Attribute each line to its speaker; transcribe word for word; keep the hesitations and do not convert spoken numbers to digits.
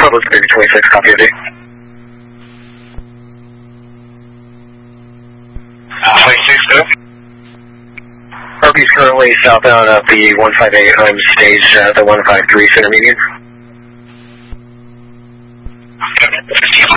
Speaker 1: Public Baby twenty-six, copy of it.
Speaker 2: twenty-six, go.
Speaker 1: He's currently southbound of the one five eight on stage, uh, the one five three center median.